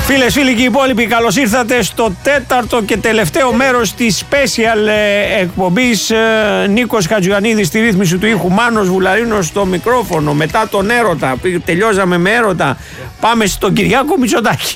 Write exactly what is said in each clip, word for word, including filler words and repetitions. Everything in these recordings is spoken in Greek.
Φίλες, φίλοι και οι υπόλοιποι, καλώς ήρθατε στο τέταρτο και τελευταίο μέρος της special ε, εκπομπής. Ε, Νίκος Χατζιωαννίδης στη ρύθμιση του ήχου, Μάνος Βουλαρίνος στο μικρόφωνο. Μετά τον έρωτα, τελειώσαμε με έρωτα. Πάμε στον Κυριάκο Μητσοτάκη.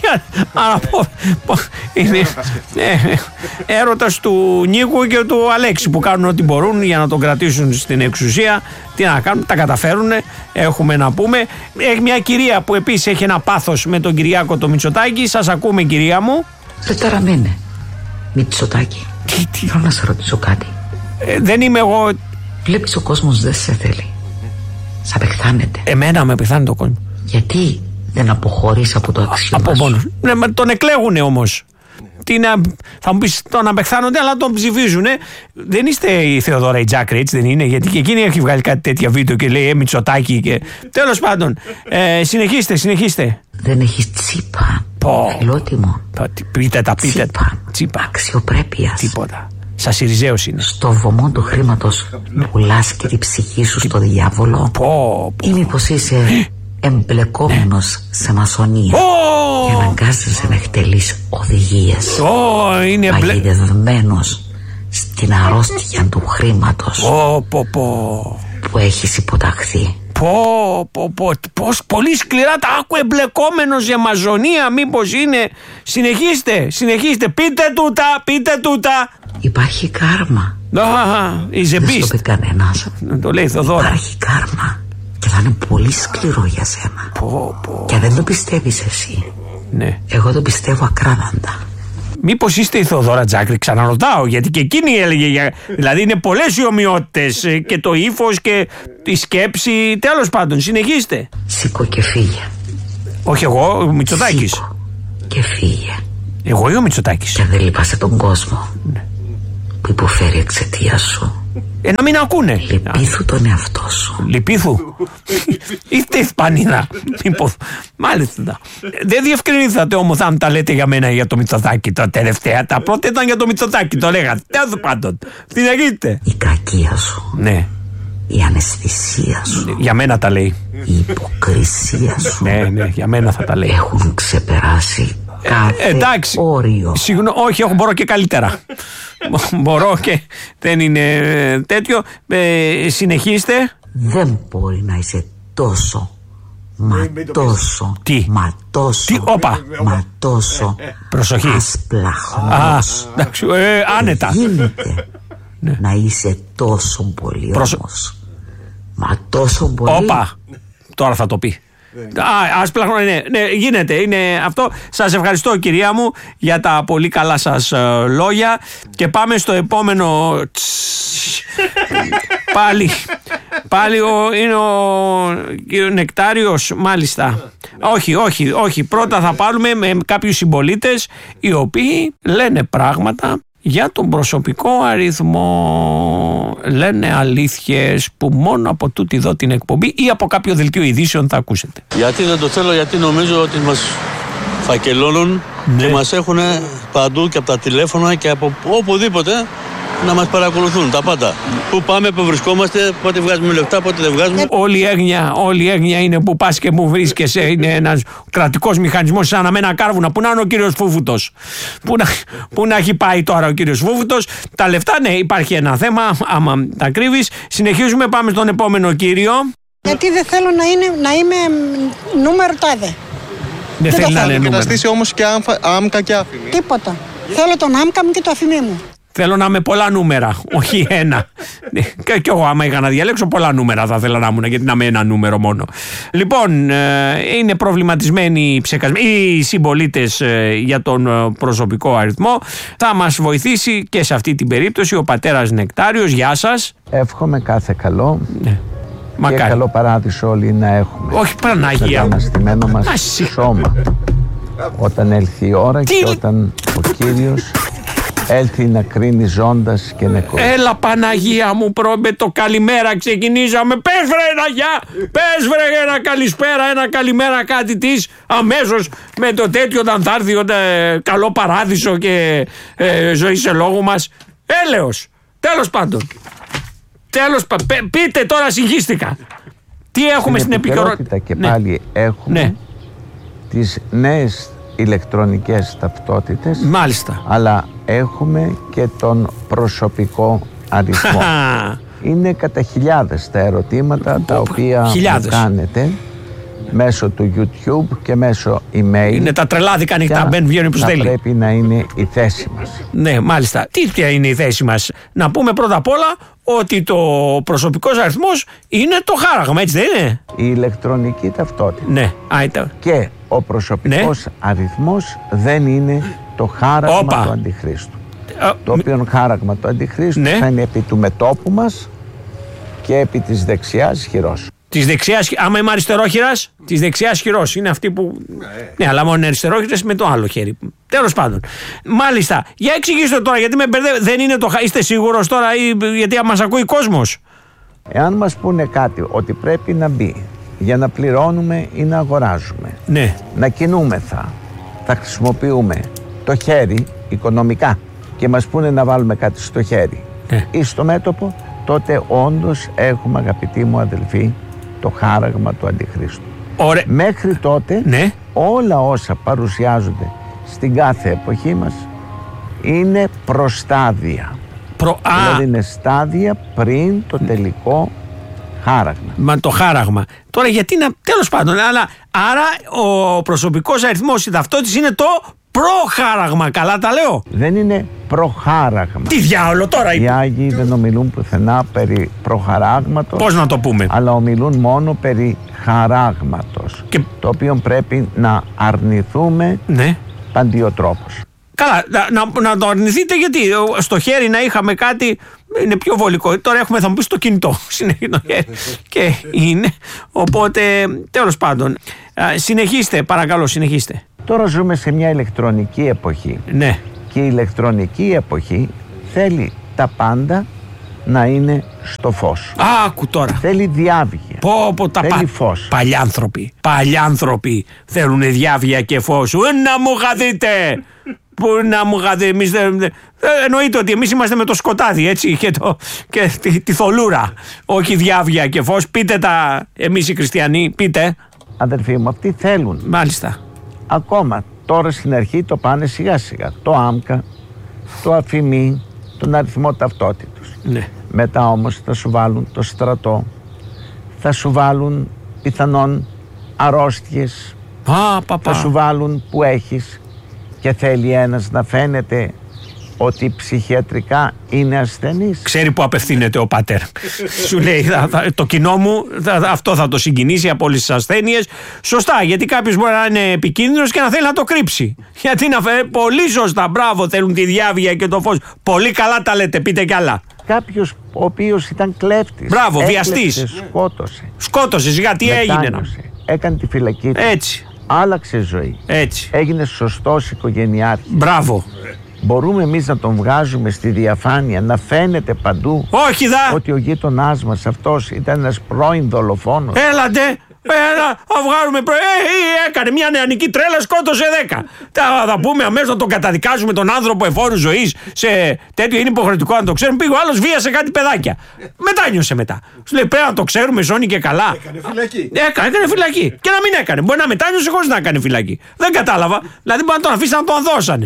Είναι ε, έρωτας του Νίκου και του Αλέξη που κάνουν ό,τι μπορούν για να τον κρατήσουν στην εξουσία. Τι να κάνουν, τα καταφέρουν, έχουμε να πούμε. Έχει μια κυρία που επίσης έχει ένα πάθος με τον Κυριάκο το Μητσοτάκη. Σας ακούμε, κυρία μου. Πεταραμένε Μητσοτάκη. Τι, τι. Θέλω να σε ρωτήσω κάτι. Ε, δεν είμαι εγώ. Βλέπεις ο κόσμος δεν σε θέλει. Σ' απεχθάνεται. Εμένα με πεθάνει το κόσμο. Γιατί δεν αποχωρείς από το αξίωμα Από σου? μόνο. Ναι, μα τον εκλέγουνε όμως. Τι να, θα μου πεις τον απεχθάνονται, αλλά τον ψηφίζουνε. Δεν είστε η Θεοδώρα η Τζάκρη, έτσι δεν είναι? Γιατί και εκείνη έχει βγάλει κάτι τέτοια βίντεο και λέει ε, Μητσοτάκη και... Τέλος πάντων, ε, συνεχίστε, συνεχίστε. Δεν έχεις τσίπα. Πω. Φιλότιμο. Πείτε τα, πείτε. Τσίπα. Τσίπα. Αξιοπρέπειας. Τίποτα. Σας Ιριζέος είναι. Στο βωμό του χρήματος πουλάς και τη ψυχή σου στο διάβολο. Πω, πω. Ή μήπως είσαι εμπλεκόμενος σε μασονία Oh! και αναγκάζεσαι να εκτελείς οδηγίες. Oh, είναι μπλε... παγιδευμένος στην αρρώστια του χρήματος oh, πω, πω. που έχεις υποταχθεί. Πω, πω, πω, πως πολύ σκληρά τα άκου, εμπλεκόμενος για μαζονία, μήπως είναι? Συνεχίστε, συνεχίστε, πείτε τούτα, πείτε τούτα. Υπάρχει κάρμα. Ah, είσαι Δεν beast. το πει κανένας. Το λέει η Θεοδώρα. Υπάρχει κάρμα και θα είναι πολύ σκληρό για σένα. Πω, πω. Και δεν το πιστεύεις εσύ. Ναι. Εγώ το πιστεύω ακράδαντα. Μήπως είστε η Θεοδώρα Τζάκρη, ξαναρωτάω, γιατί και εκείνη έλεγε για... Δηλαδή είναι πολλές οι ομοιότητες, και το ύφος και η σκέψη. Τέλος πάντων, συνεχίστε. Σήκω και φύγε. Όχι εγώ, ο Μητσοτάκης. Σήκω και φύγε. Εγώ ή ο Μητσοτάκης? Και δεν λυπάσαι τον κόσμο, ναι, που υποφέρει εξαιτία σου. Ε, να μην ακούνε. Λυπήθου τον εαυτό σου. Λυπήθου. Είστε Ισπανίδα. Μάλιστα. Δεν διευκρινίσατε όμως αν τα λέτε για μένα ή για το Μητσοτάκη τα τελευταία. Τα πρώτα ήταν για το Μητσοτάκη, το λέγατε. Τέλος πάντων. Συνεχίστε. Η κακία σου. Ναι. Η αναισθησία σου. Για μένα τα λέει. Η υποκρισία σου. Ναι, ναι, για μένα θα τα λέει. Έχουν ξεπεράσει κάθε ε, εντάξει. όριο. Συγγνώμη, όχι, όχι, μπορώ και καλύτερα. Μπορώ και δεν είναι τέτοιο. Ε, συνεχίστε. Δεν μπορεί να είσαι τόσο, μα τόσο, τι? μα τόσο, τι, όπα, μα τόσο προσοχή, ασπλαχνός. Α, εντάξει, ε, άνετα. Γίνεται ναι. να είσαι τόσο πολύ Προσο... όμως. Μα τόσο πολύ. Όπα, τώρα θα το πει. Α, άσπλαχνο, ναι, ναι, γίνεται, είναι αυτό. Σας ευχαριστώ, κυρία μου, για τα πολύ καλά σας uh, λόγια. Και πάμε στο επόμενο. Πάλι Πάλι ο, είναι ο, ο Νεκτάριος, μάλιστα. Όχι, όχι, όχι. Πρώτα θα πάρουμε με κάποιους συμπολίτες οι οποίοι λένε πράγματα για τον προσωπικό αριθμό. Λένε αλήθειες που μόνο από τούτη εδώ την εκπομπή ή από κάποιο δελτίο ειδήσεων θα ακούσετε. Γιατί δεν το θέλω? Γιατί νομίζω ότι μας φακελώνουν, ναι, και μας έχουν παντού και από τα τηλέφωνα και από οπουδήποτε να μας παρακολουθούν τα πάντα. Πού πάμε, πού βρισκόμαστε, πότε βγάζουμε λεφτά, πότε δεν βγάζουμε. Όλη η έγνοια, όλη η έγνοια είναι που πας και που βρίσκεσαι. Είναι ένας κρατικός μηχανισμός σαν αμένα κάρβουνα. Πού να είναι ο κύριος Φούφουτος? Πού να, πού να έχει πάει τώρα ο κύριος Φούφουτος? Τα λεφτά, ναι, υπάρχει ένα θέμα, άμα τα κρύβεις. Συνεχίζουμε, πάμε στον επόμενο κύριο. Γιατί δεν θέλω να, είναι, να είμαι νούμερο τάδε. Δεν, δεν θέλει να είναι νούμερο. Και να στήσει όμως και άμκα και άφημη. Τίποτα. Θέλω τον άμκα μου και το αφημί μου. Θέλω να είμαι πολλά νούμερα, όχι ένα. Και, και εγώ, άμα είχα να διαλέξω, πολλά νούμερα θα ήθελα να ήμουν, γιατί να είμαι ένα νούμερο μόνο. Λοιπόν, είναι προβληματισμένοι οι συμπολίτες για τον προσωπικό αριθμό. Θα μας βοηθήσει και σε αυτή την περίπτωση ο πατέρας Νεκτάριος. Γεια σας. Εύχομαι κάθε καλό. Ναι. Και μακάρι. καλό παράδεισο όλοι να έχουμε. Όχι, Παναγία. Το αναστημένο μας σώμα. Όταν έλθει η ώρα Τι... και όταν ο Κύριος έλθει να κρίνει ζώντας και νεκρός. Έλα Παναγία μου, προ, με το καλημέρα ξεκινήσαμε. Πες βρε ένα γεια, πες βρε ένα καλησπέρα, ένα καλημέρα, κάτι της αμέσως με το τέτοιο όταν θα έρθει ε, καλό παράδεισο και ε, ζωή σε λόγο μας. Έλεος, τέλος πάντων. Τέλος πάντων, πείτε τώρα, συγχύστηκα. Τι έχουμε στην, στην επικαιρότητα? Και ναι. πάλι έχουμε ναι. τις νέες ηλεκτρονικές ταυτότητες. Μάλιστα. Αλλά έχουμε και τον προσωπικό αριθμό. Είναι κατά χιλιάδες τα ερωτήματα τα οποία μου κάνετε μέσω του YouTube και μέσω email. Είναι τα τρελάδικα ανοιχτά, μπαίνουν, βγαίνουν που στέλνει. Πρέπει να είναι η θέση μας. Ναι, μάλιστα. Τι ποια είναι η θέση μας? Να πούμε πρώτα απ' όλα ότι το προσωπικός αριθμός είναι το χάραγμα, έτσι δεν είναι? Η ηλεκτρονική ταυτότητα. Ναι. Άιτα. Και ο προσωπικός ναι. αριθμός δεν είναι το χάραγμα Όπα. του Αντιχρίστου. Α, το οποίο μ... χάραγμα του Αντιχρίστου ναι. θα είναι επί του μετώπου μας και επί της δεξιάς χειρός. Της δεξιάς, άμα είμαι αριστερόχειρας, της δεξιάς χειρός. Είναι αυτή που. Ναι, ναι αλλά μόνο είναι αριστερόχειρας με το άλλο χέρι. Τέλος πάντων. Μάλιστα. Για εξηγήστε τώρα, γιατί με μπερδεύετε. Δεν είναι το. Είστε σίγουρος τώρα, ή γιατί μας ακούει κόσμος? Εάν μας πούνε κάτι ότι πρέπει να μπει για να πληρώνουμε ή να αγοράζουμε, ναι. να κινούμεθα, θα χρησιμοποιούμε το χέρι οικονομικά και μας πούνε να βάλουμε κάτι στο χέρι ναι. ή στο μέτωπο, τότε όντως έχουμε, αγαπητοί μου αδελφοί, το χάραγμα του Αντιχρίστου. Ωραία. Μέχρι τότε ναι. όλα όσα παρουσιάζονται στην κάθε εποχή μας είναι προστάδια. Προ... Δηλαδή είναι στάδια πριν το τελικό χάραγμα. Μα το χάραγμα. Τώρα γιατί να. Τέλος πάντων, αλλά άρα ο προσωπικός αριθμός, η ταυτότητας είναι το προχάραγμα. Καλά τα λέω? Δεν είναι προχάραγμα. Τι διάολο τώρα είπε? Οι Άγιοι δεν ομιλούν πουθενά περί προχαράγματος. Πώς να το πούμε? Αλλά ομιλούν μόνο περί χαράγματος. Και... το οποίο πρέπει να αρνηθούμε ναι. παντιοτρόπως. Καλά, να, να, να το αρνηθείτε, γιατί στο χέρι να είχαμε κάτι είναι πιο βολικό. Τώρα έχουμε, θα μου πει, στο κινητό. Και είναι. Οπότε, τέλος πάντων, συνεχίστε, παρακαλώ, συνεχίστε. Τώρα ζούμε σε μια ηλεκτρονική εποχή. Ναι. Και η ηλεκτρονική εποχή θέλει τα πάντα να είναι στο φως. Άκου τώρα. Θέλει διάβγεια. Πω, πω, τα θέλει πα... φως. Παλιάνθρωποι. Παλιάνθρωποι θέλουν διάβγεια και φως. Να μου χαθείτε. Που να μου χαθείτε. Εμείς δεν... Εννοείται ότι εμείς είμαστε με το σκοτάδι, έτσι, και, το... και τη, τη θολούρα. Όχι διάβγεια και φως. Πείτε τα, εμείς οι χριστιανοί, πείτε. Αδερφοί μου, αυτοί θέλουν. Μάλιστα. Ακόμα τώρα στην αρχή το πάνε σιγά σιγά. Το άμκα, το αφημί, τον αριθμό ταυτότητος. Ναι. Μετά όμως θα σου βάλουν το στρατό, θα σου βάλουν πιθανόν αρρώστιες, πα, πα, πα. θα σου βάλουν που έχεις, και θέλει ένας να φαίνεται ότι ψυχιατρικά είναι ασθενής. Ξέρει που απευθύνεται ο πατέρ. Σου λέει, θα, θα, το κοινό μου θα, αυτό θα το συγκινήσει από όλες τις ασθένειες. Σωστά, γιατί κάποιος μπορεί να είναι επικίνδυνος και να θέλει να το κρύψει. Γιατί να φέρει, πολύ σωστά, μπράβο, θέλουν τη διάβγεια και το φως. Πολύ καλά τα λέτε, πείτε κι άλλα. Κάποιος ο οποίος ήταν κλέφτης. Μπράβο, βιαστής. Σκότωσε. Σκότωσε, γιατί έγινε να. Έκανε τη φυλακή του. Έτσι. Άλλαξε ζωή. Έτσι. Έγινε σωστός οικογενειάρχης. Μπράβο. Μπορούμε εμείς να τον βγάζουμε στη διαφάνεια, να φαίνεται παντού. Όχι δα. Ότι ο γείτονάς μας αυτός ήταν ένας πρώην δολοφόνος. Έλατε. Έλα, θα βγάλουμε προ... Ε, ε, έκανε μια νεανική τρέλα, σκότωσε δέκα. Θα, θα πούμε αμέσως να τον καταδικάζουμε τον άνθρωπο εφόρου ζωής σε τέτοιο, είναι υποχρεωτικό να το ξέρουμε. Πήγε ο άλλος, βίασε κάτι παιδάκια. Μετάνιωσε μετά. Σου λέει πρέπει να το ξέρουμε, ζώνει και καλά. Έκανε φυλακή. Έκανε, έκανε φυλακή. Και να μην έκανε. Μπορεί να μετάνιωσε χωρίς να κάνει φυλακή. Δεν κατάλαβα. Δηλαδή μπορεί να τον αφήσει να τον αδώσανε.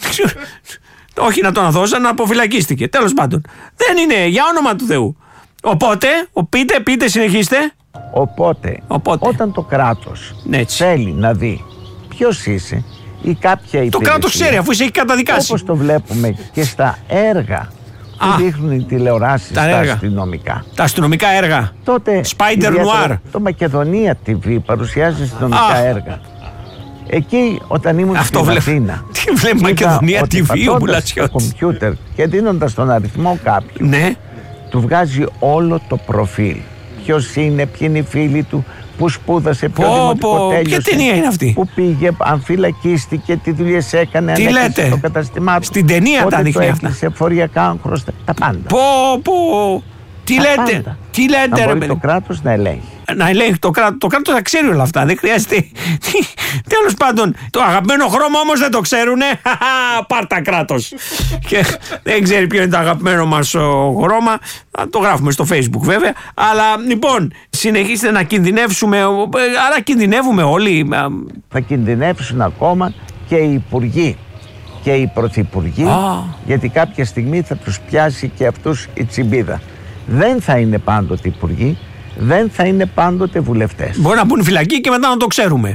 Όχι να τον αδώσανε, να αποφυλακίστηκε. Τέλος πάντων. Δεν είναι, για όνομα του Θεού. Οπότε, ο, πείτε, πείτε, συνεχίστε. Οπότε, Οπότε, όταν το κράτος έτσι. θέλει να δει ποιος είσαι ή κάποια υπηρεσία, το κράτος ξέρει, αφού σε έχει καταδικάσει. όπως το βλέπουμε και στα έργα που Α, δείχνουν οι τηλεοράσεις τα, τα αστυνομικά. Τα αστυνομικά έργα. Τότε Spider Noir. Το Μακεδονία τι βι παρουσιάζει αστυνομικά Α. έργα. Εκεί όταν ήμουν Αυτό στην βλέ... Αθήνα, τι βλέπει Μακεδονία τι βι ο Μπουλατσιώτης. Στο κομπιούτερ και δίνοντας τον αριθμό κάποιου, ναι. του βγάζει όλο το προφίλ. Ποιος είναι, ποιοι είναι οι φίλοι του, που σπούδασε, ποιο πω, δημοτικό πω, τέλειωσε. Ποια ταινία είναι αυτή? Που πήγε, αν φυλακίστηκε, τι δουλειές έκανε, τι αν λέτε? Το καταστημά του. Στην ταινία τα δείχνει αυτά. Έκλεισε φοριακά χρωστά, τα πάντα. Πω, πω. Τι τα λέτε, πάντα. τι λέτε να ρε μπορεί το κράτος να ελέγχει. Να ελέγχει το κράτος. Το κράτος θα ξέρει όλα αυτά. Δεν χρειάζεται. Τέλος πάντων, το αγαπημένο χρώμα όμως δεν το ξέρουνε. Πάρτα κράτος. Και δεν ξέρει ποιο είναι το αγαπημένο μας χρώμα. Το γράφουμε στο Facebook βέβαια. Αλλά λοιπόν, συνεχίστε να κινδυνεύσουμε. Άρα κινδυνεύουμε όλοι. Θα κινδυνεύσουν ακόμα και οι υπουργοί και οι πρωθυπουργοί, ah. γιατί κάποια στιγμή θα τους πιάσει και αυτούς η τσιμπίδα. Δεν θα είναι πάντοτε υπουργοί, δεν θα είναι πάντοτε βουλευτές. Μπορεί να μπουν φυλακή και μετά να το ξέρουμε.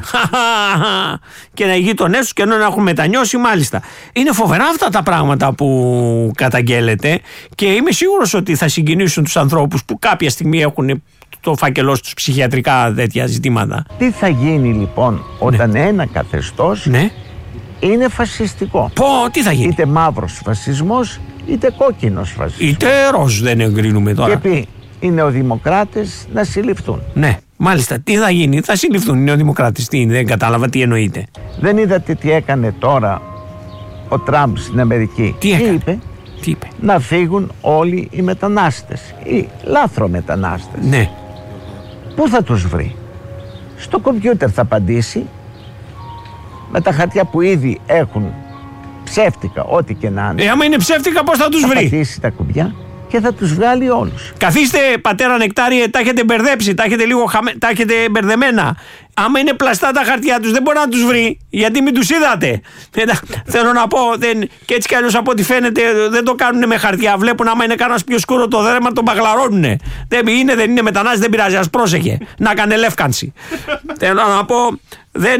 Και να οι γείτονές τους και ενώ να έχουν μετανιώσει, μάλιστα. Είναι φοβερά αυτά τα πράγματα που καταγγέλλεται και είμαι σίγουρος ότι θα συγκινήσουν τους ανθρώπους που κάποια στιγμή έχουν το φάκελό στους ψυχιατρικά τέτοια ζητήματα. Τι θα γίνει λοιπόν όταν ναι. ένα καθεστώς ναι. είναι φασιστικό? Πω, τι θα γίνει? Είτε μαύρος φασισμός, είτε κόκκινος φασισμός. Είτε ροζ δεν εγκρίνουμε τώρα. Και πει οι νεοδημοκράτες να συλληφθούν. Ναι, μάλιστα. Τι θα γίνει? Θα συλληφθούν οι νεοδημοκράτες. Τι, δεν κατάλαβα τι εννοείται. Δεν είδατε τι έκανε τώρα ο Τραμπ στην Αμερική? Τι, τι είπε? Τι είπε? Να φύγουν όλοι οι μετανάστες, οι λάθρομετανάστες. Ναι. Πού θα τους βρει? Στο κομπιούτερ θα απαντήσει με τα χαρτιά που ήδη έχουν ψεύτικα, ό,τι και να είναι. Ε, άμα είναι ψεύτικα, πώς θα τους θα βρει? Θα πατήσει τα κουμπιά και θα τους βγάλει όλους. Καθίστε, πατέρα Νεκτάριε, τα έχετε μπερδέψει, τα έχετε λίγο χαμε... τα έχετε μπερδεμένα. Άμα είναι πλαστά τα χαρτιά τους, δεν μπορεί να τους βρει, γιατί μην τους είδατε. Θέλω να πω, δεν... και έτσι κι αλλιώς από ό,τι φαίνεται δεν το κάνουν με χαρτιά. Βλέπουν άμα είναι κανένας πιο σκούρο το δέρμα, τον παγλαρώνουνε. Δεν είναι, δεν είναι μετανάστης, δεν πειράζει, ας πρόσεχε. Να κάνει λεύκανση. Θέλω να πω, δεν,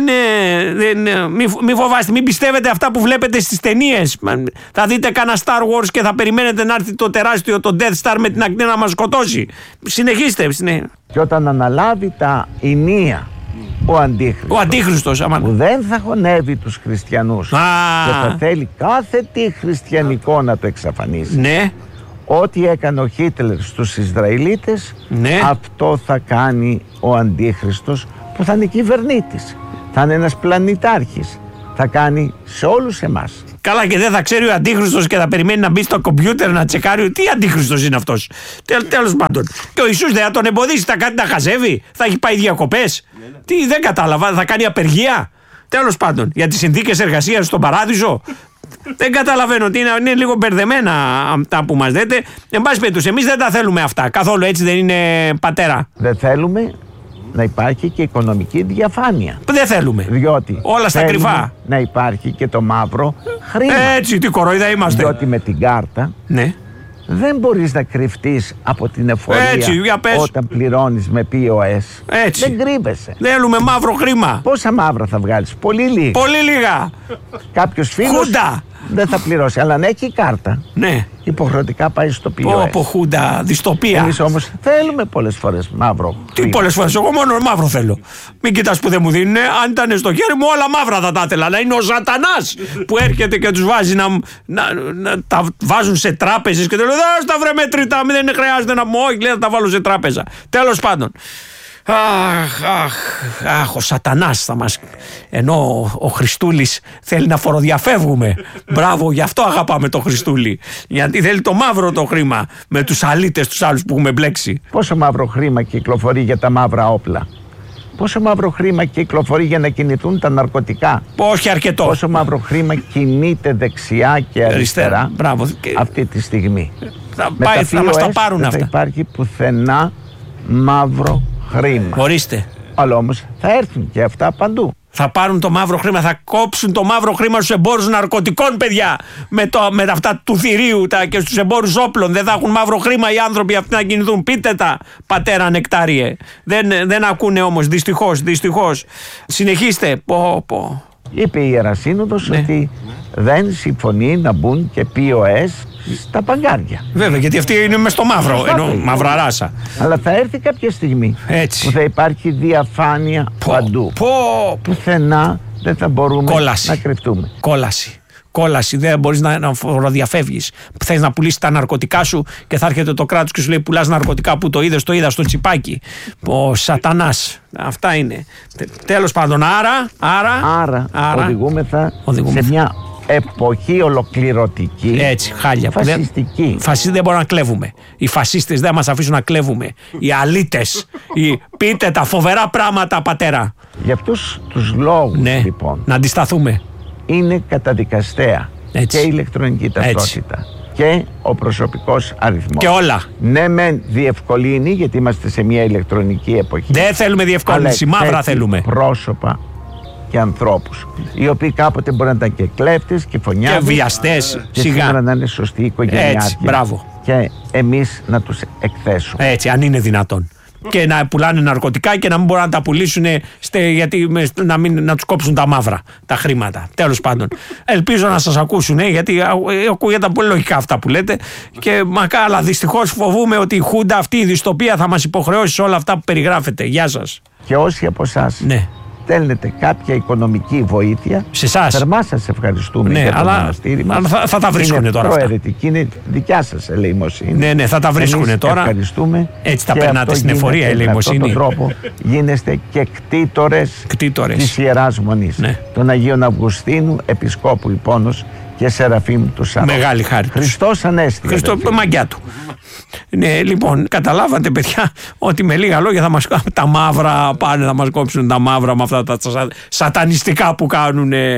δεν, μη, μη φοβάστε, μην πιστεύετε αυτά που βλέπετε στις ταινίες. Θα δείτε κάνα Star Wars και θα περιμένετε να έρθει το τεράστιο, το Death Star με την ακτή να μας σκοτώσει. Συνεχίστε. Συνε... Και όταν αναλάβει τα ηνία ο Αντίχριστος, ο Αντίχριστος άμα... που δεν θα χωνεύει τους χριστιανούς ah. και θα θέλει κάθε τι χριστιανικό να το εξαφανίσει. Ναι. Ό,τι έκανε ο Χίτλερ στους Ισραηλίτες, ναι. αυτό θα κάνει ο Αντίχριστος, που θα είναι κυβερνήτης, θα είναι ένας πλανητάρχης, θα κάνει σε όλους εμάς. Καλά, και δεν θα ξέρει ο Αντίχριστος και θα περιμένει να μπει στο κομπιούτερ να τσεκάρει τι Αντίχριστος είναι αυτός. Τέλος πάντων. Και ο Ιησούς δεν θα τον εμποδίσει, θα κάνει να χαζεύει, θα έχει πάει διακοπές. Τι, δεν κατάλαβα, θα κάνει απεργία. Τέλος πάντων, για τις συνθήκες εργασίας στον παράδεισο. Δεν καταλαβαίνω ότι είναι, είναι λίγο μπερδεμένα αυτά που μας λέτε. Εν πάση περιπτώσει, εμείς δεν τα θέλουμε αυτά. Καθόλου, έτσι δεν είναι, πατέρα? Δεν θέλουμε να υπάρχει και οικονομική διαφάνεια. Δεν θέλουμε. Διότι όλα στα κρυφά. Να υπάρχει και το μαύρο χρήμα. Έτσι, τι κοροϊδά είμαστε. Διότι με την κάρτα ναι. δεν μπορείς να κρυφτείς από την εφορία. Έτσι, για πες. Όταν πληρώνεις με πι ο ες. Έτσι. Δεν κρύβεσαι. Θέλουμε μαύρο χρήμα. Πόσα μαύρα θα βγάλεις? Πολύ λίγα. Πολύ λίγα. Κάποιος φίλος Χούντα. δεν θα πληρώσει, αλλά αν έχει κάρτα, ναι. υποχρεωτικά πάει στο πι ο ες. Πω, χούντα, δυστοπία. Εμείς όμως θέλουμε πολλές φορές μαύρο. Τι πολλές φορές? Εγώ μόνο μαύρο θέλω. Μην κοιτάς που δεν μου δίνουν. Αν ήταν στο χέρι μου, όλα μαύρα θα τα ήθελα. Αλλά είναι ο Σατανάς που έρχεται και τους βάζει να, να, να τα βάζουν σε τράπεζες και του λέει: «Δώσ' τα βρε μετρητά, δεν χρειάζεται να μου». Όχι, λέει, θα τα βάλω σε τράπεζα. Τέλος πάντων. Αχ, αχ, αχ, ο Σατανάς θα μας... Ενώ ο Χριστούλης θέλει να φοροδιαφεύγουμε. Μπράβο, γι' αυτό αγαπάμε το Χριστούλη. Γιατί θέλει το μαύρο το χρήμα με τους αλήτες τους άλλους που έχουμε μπλέξει. Πόσο μαύρο χρήμα κυκλοφορεί για τα μαύρα όπλα? Πόσο μαύρο χρήμα κυκλοφορεί για να κινηθούν τα ναρκωτικά? Όχι αρκετό. Πόσο μαύρο χρήμα κινείται δεξιά και αριστερά Μπράβο. αυτή τη στιγμή? Θα, πάει, θα μας τα πάρουν δεν αυτά. Θα υπάρχει πουθενά μαύρο χρήμα. Ορίστε. Αλλά όμως θα έρθουν και αυτά παντού. Θα πάρουν το μαύρο χρήμα, θα κόψουν το μαύρο χρήμα στους εμπόρους ναρκωτικών, παιδιά. Με, το, με αυτά του θηρίου τα, και στους εμπόρους όπλων. Δεν θα έχουν μαύρο χρήμα οι άνθρωποι αυτοί να κινηθούν. Πείτε τα, πατέρα Νεκτάριε. Δεν, δεν ακούνε όμως, δυστυχώς, δυστυχώς. Συνεχίστε. Πω, πω. Είπε η Ιερασύνοδος ναι. ότι δεν συμφωνεί να μπουν και πι ο ες στα παγκάρια. Βέβαια, γιατί αυτή είναι μες στο μαύρο, ενώ μαύρα ράσα. Αλλά θα έρθει κάποια στιγμή έτσι. που θα υπάρχει διαφάνεια πω, παντού. Πω. Πουθενά δεν θα μπορούμε Κόλαση. να κρυφτούμε. Κόλαση. Κόλαση. Δεν μπορείς να, να φοροδιαφεύγεις. Θες να πουλήσεις τα ναρκωτικά σου και θα έρχεται το κράτος και σου λέει: πουλάς ναρκωτικά που το είδες, το είδα στο τσιπάκι. Ο Σατανάς. Αυτά είναι. Τέλος πάντων, άρα. Άρα, άρα, άρα οδηγούμεθα οδηγούμε σε μια εποχή ολοκληρωτική. Έτσι, χάλια. Φασιστική. Δεν, φασί, δεν μπορούμε να κλέβουμε. Οι φασίστες δεν μας αφήσουν να κλέβουμε. Οι αλήτες. οι, πείτε τα φοβερά πράγματα, πατέρα. Για αυτούς τους λόγους, ναι, λοιπόν, να αντισταθούμε. Είναι καταδικαστέα έτσι. Και η ηλεκτρονική ταυτότητα έτσι. Και ο προσωπικός αριθμός. Και όλα. Ναι, μεν διευκολύνει, γιατί είμαστε σε μια ηλεκτρονική εποχή. Δεν θέλουμε διευκόλυνση, μαύρα θέλουμε. Πρόσωπα και ανθρώπους, οι οποίοι κάποτε μπορεί να ήταν και κλέφτες και φωνιάδες και βιαστές, και σιγά σήμερα να είναι σωστοί οικογενειάρχοι. Έτσι, μπράβο. Και εμείς να τους εκθέσουμε. Έτσι, αν είναι δυνατόν. Και να πουλάνε ναρκωτικά και να μην μπορούν να τα πουλήσουν, στε, γιατί να, μην, να τους κόψουν τα μαύρα, τα χρήματα. Τέλος πάντων. Ελπίζω να σας ακούσουν, γιατί ακούγεται πολύ λογικά αυτά που λέτε. Και μακά, αλλά δυστυχώς φοβούμαι ότι η Χούντα, αυτή η δυστοπία, θα μας υποχρεώσει σε όλα αυτά που περιγράφετε. Γεια σας. Και όσοι από εσάς ναι. στέλνετε κάποια οικονομική βοήθεια, σε εσάς, θερμά σας ευχαριστούμε ναι, για το αλλά, μοναστήρι μας. Αλλά θα, θα τα βρίσκουνε τώρα αυτά. Είναι προαιρετική, είναι δικιά σας ελεημοσύνη. Ναι, ναι, θα τα βρίσκουνε τώρα. Ευχαριστούμε. Έτσι τα περνάτε στην εφορία ελεημοσύνη. Με αυτόν τον τρόπο γίνεστε και κτήτορες, κτήτορες της Ιεράς Μονής. Ναι. Των Αγίων Αυγουστίνου, Επισκόπου Ιππώνος και Σεραφείμ του Σαρών. Μεγάλη χάρη. Χριστός Ανέστη. Χριστό, μαγκιά του. Ναι, λοιπόν, καταλάβατε, παιδιά, ότι με λίγα λόγια θα μας τα μαύρα πάνε, θα μας κόψουν τα μαύρα με αυτά τα σατανιστικά που κάνουν.